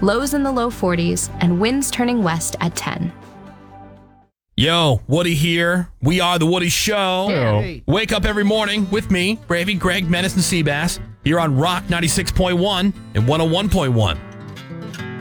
lows in the low 40s, and winds turning west at 10. Yo, Woody here. We are The Woody Show. Hey. Wake up every morning with me, Bravey, Greg, Menace, and Seabass, here on Rock 96.1 and 101.1.